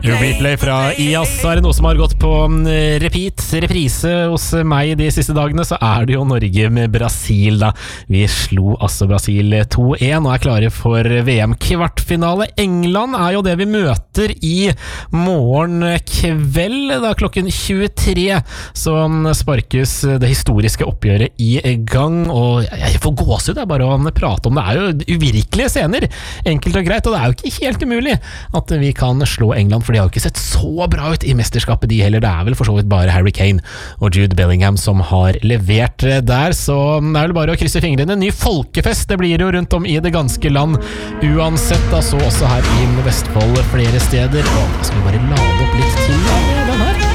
Replay fra IAS. Er det noe som har gått på reprise hos meg de siste dagene, så er det jo Norge med Brasil da. Vi slo altså Brasil 2-1 og er klare for VM-kvartfinale. England er jo det vi møter i morgen kveld, da klokken 23. Så sparkes det historiske oppgjøret i gang, og jeg får gåsehud det bare å prate om det. Er jo uvirkelige scener, enkelt og greit, og det er jo ikke helt umulig at vi kan slå England, for de har jo ikke sett så bra ut i mesterskapet de heller. Det er vel for så vidt bare Harry Kane og Jude Bellingham som har levert der, så det er vel bare å krysse fingrene. Ny folkefest, det blir jo rundt om i det ganske land uansett, da, så også her i Vestfold flere steder. Og da skal vi bare lade opp litt til den her.